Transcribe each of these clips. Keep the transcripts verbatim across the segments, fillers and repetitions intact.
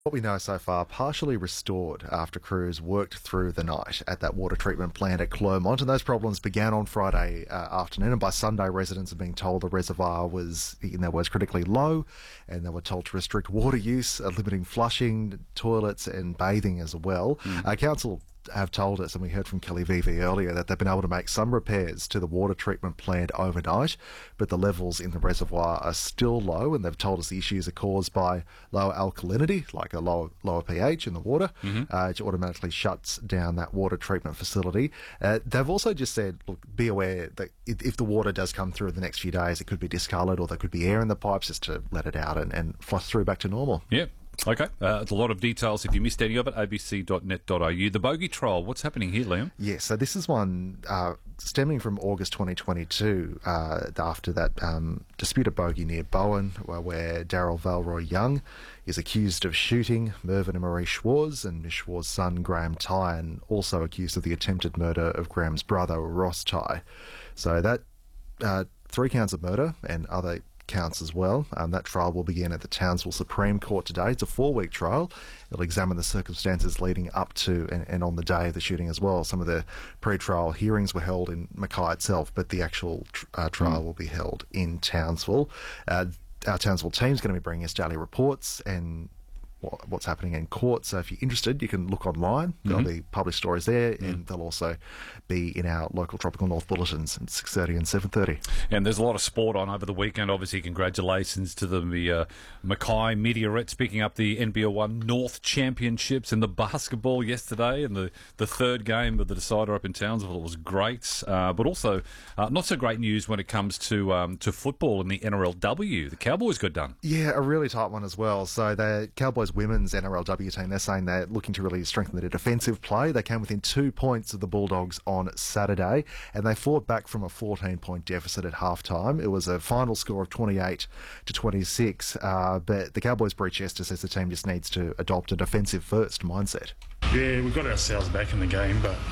What we know so far, partially restored after crews worked through the night at that water treatment plant at Clermont, and those problems began on Friday uh, afternoon, and by Sunday residents are being told the reservoir was, in their words, critically low, and they were told to restrict water use, uh, limiting flushing, toilets and bathing as well. Mm. Uh, council have told us, and we heard from Kelly Vivi earlier, that they've been able to make some repairs to the water treatment plant overnight, but the levels in the reservoir are still low, and they've told us the issues are caused by lower alkalinity, like a lower, lower pH in the water, mm-hmm. uh, which automatically shuts down that water treatment facility. Uh, they've also just said, look, be aware that if the water does come through in the next few days, it could be discoloured or there could be air in the pipes, just to let it out and, and flush through back to normal. Yeah. Okay, uh, it's a lot of details. If you missed any of it, a b c dot net dot a u. The bogey trial, what's happening here, Liam? Yes, yeah, so this is one uh, stemming from August twenty twenty-two, uh, after that um, disputed bogey near Bowen, where, where Daryl Valroy Young is accused of shooting Mervyn and Marie Schwarz, and Miss Schwarz's son, Graham Tyan, also accused of the attempted murder of Graham's brother, Ross Ty. So that uh, three counts of murder and other counts as well. Um, that trial will begin at the Townsville Supreme Court today. It's a four-week trial. It'll examine the circumstances leading up to and, and on the day of the shooting as well. Some of the pre-trial hearings were held in Mackay itself, but the actual tr- uh, trial mm. will be held in Townsville. Uh, our Townsville team's going to be bringing us daily reports and what's happening in court. So if you're interested, you can look online. There'll mm-hmm. be published stories there, mm. and they'll also be in our local Tropical North bulletins at six thirty and seven thirty. And there's a lot of sport on over the weekend. Obviously, congratulations to the uh, Mackay Meteorites picking up the N B L one North Championships in the basketball yesterday, and the, the third game of the decider up in Townsville. It was great, uh, but also uh, not so great news when it comes to um, to football in the N R L W. The Cowboys got done. Yeah, a really tight one as well. So the Cowboys women's N R L W team, they're saying they're looking to really strengthen their defensive play. They came within two points of the Bulldogs on Saturday, and they fought back from a fourteen-point deficit at halftime. It was a final score of twenty-eight to twenty-six, uh, but the Cowboys' Bree Chester says the team just needs to adopt a defensive-first mindset. Yeah, we got ourselves back in the game, but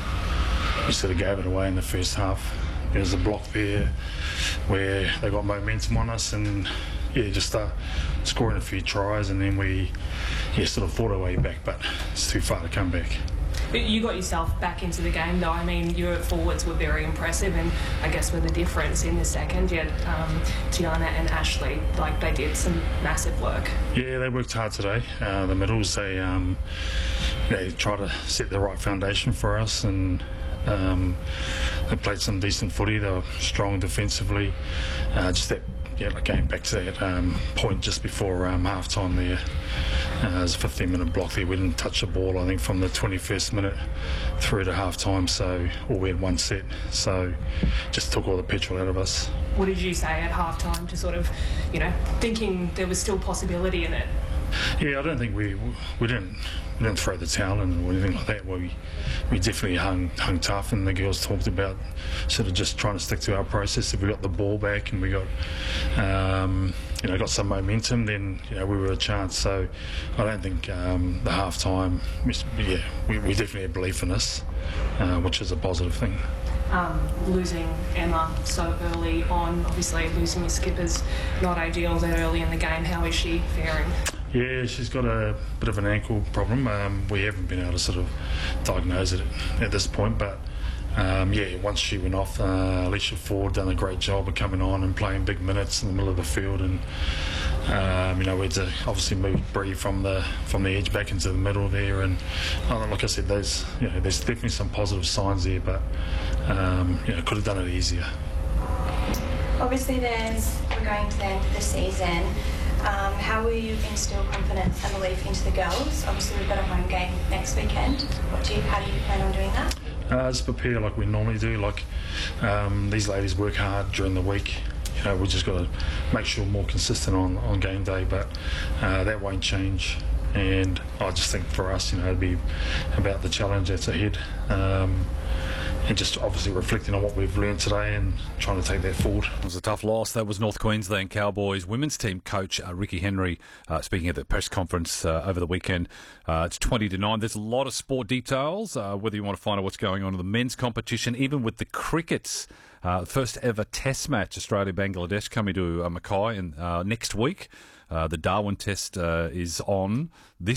we sort of gave it away in the first half. There was a block there where they got momentum on us, and yeah, just start scoring a few tries, and then we yeah, sort of fought our way back, but it's too far to come back. You got yourself back into the game, though. I mean, your forwards were very impressive, and I guess with the difference in the second, you had um, Tiana and Ashley, like they did some massive work. Yeah, they worked hard today. Uh, the middles, they um, they tried to set the right foundation for us, and um, they played some decent footy. They were strong defensively. Uh, just that. Yeah, like going back to that um, point just before um, half time there. Uh, it was a fifteen minute block there. We didn't touch the ball, I think, from the twenty-first minute through to half time, so all we had one set. So just took all the petrol out of us. What did you say at half time to sort of, you know, thinking there was still possibility in it? Yeah, I don't think we we didn't we didn't throw the towel in or anything like that. We we definitely hung hung tough, and the girls talked about sort of just trying to stick to our process. If we got the ball back and we got um, you know got some momentum, then you know we were a chance. So I don't think um, the half time. Yeah, we, we definitely had belief in us, uh, which is a positive thing. Um, losing Emma so early on, obviously losing your skipper's not ideal that early in the game. How is she faring? Yeah, she's got a bit of an ankle problem. Um, we haven't been able to sort of diagnose it at this point, but um, yeah, once she went off, uh, Alicia Ford done a great job of coming on and playing big minutes in the middle of the field, and um, you know we had to obviously move Bree from the from the edge back into the middle there, and uh, like I said, there's you know there's definitely some positive signs there, but um, you know could have done it easier. Obviously, there's we're going to the end of the season. Um, how will you instill confidence and belief into the girls? Obviously, we've got a home game next weekend. What do you, how do you plan on doing that? Uh, just prepare like we normally do. Like um, these ladies work hard during the week. You know, we just got to make sure we're more consistent on, on game day, but uh, that won't change. And I just think for us, you know, it'd be about the challenge that's ahead. Um, and just obviously reflecting on what we've learned today and trying to take that forward. It was a tough loss. That was North Queensland Cowboys women's team coach uh, Ricky Henry uh, speaking at the press conference uh, over the weekend. Uh, it's twenty to nine. There's a lot of sport details, uh, whether you want to find out what's going on in the men's competition, even with the crickets Uh, first ever Test match, Australia-Bangladesh, coming to uh, Mackay in, uh, next week. Uh, the Darwin Test uh, is on this